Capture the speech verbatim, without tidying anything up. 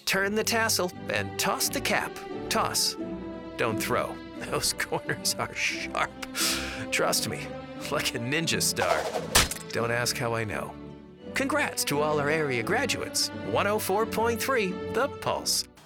turn the tassel, and toss the cap. Toss. Don't throw. Those corners are sharp. Trust me, like a ninja star. Don't ask how I know. Congrats to all our area graduates. one oh four point three The Pulse.